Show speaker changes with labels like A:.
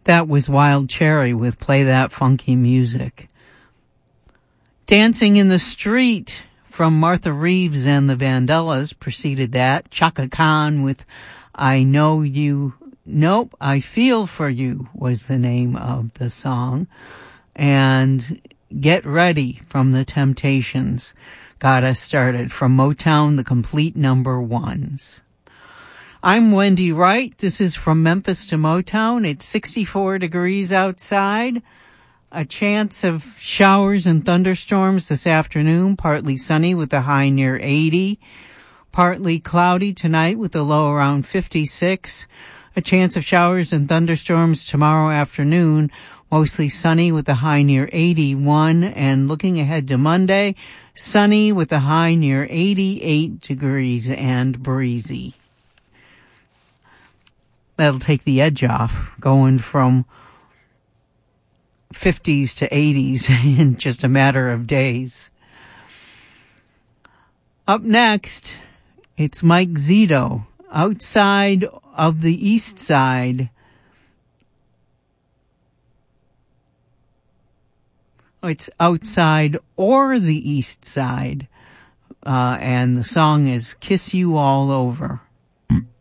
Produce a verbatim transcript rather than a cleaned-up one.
A: That was Wild Cherry with Play That Funky Music. Dancing in the Street from Martha Reeves and the Vandellas preceded that. Chaka Khan with I Know You, Nope, I Feel For You was the name of the song. And Get Ready from the Temptations got us started. From Motown, the complete number ones. I'm Wendy Wright. This is From Memphis to Motown. It's sixty-four degrees outside. A chance of showers and thunderstorms this afternoon. Partly sunny with a high near eighty. Partly cloudy tonight with a low around fifty-six. A chance of showers and thunderstorms tomorrow afternoon. Mostly sunny with a high near eighty-one. And looking ahead to Monday, sunny with a high near eighty-eight degrees and breezy. That'll take the edge off, going from fifties to eighties in just a matter of days. Up next, it's Mike Zito, Outside of the East Side. It's Outside or the East Side, uh, and the song is Kiss You All Over.